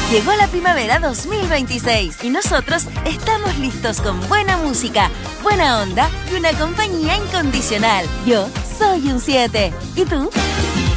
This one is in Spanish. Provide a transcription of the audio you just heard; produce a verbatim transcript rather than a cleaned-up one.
Llegó la primavera dos mil veintiséis y nosotros estamos listos con buena música, buena onda y una compañía incondicional. Yo soy un siete. ¿Y tú?